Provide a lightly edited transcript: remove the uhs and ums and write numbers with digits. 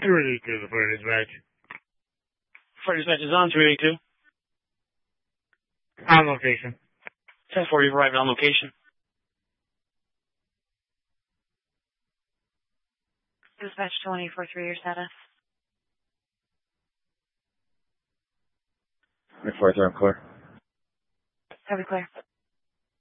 282, the fire dispatch. Fire dispatch is on 282. On location. 10-4, you've arrived on location. Dispatch 2843, your status. 24, I'm clear. Copy, clear.